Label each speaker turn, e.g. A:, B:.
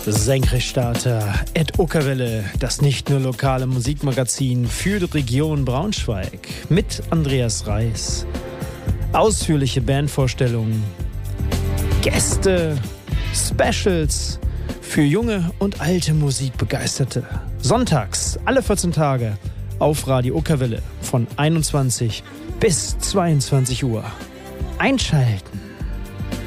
A: Senkrechtstarter, Uckerwelle, das nicht nur lokale Musikmagazin für die Region Braunschweig mit Andreas Reis. Ausführliche Bandvorstellungen, Gäste, Specials für junge und alte Musikbegeisterte. Sonntags, alle 14 Tage auf Radio Uckerwelle von 21 bis 22 Uhr. Einschalten!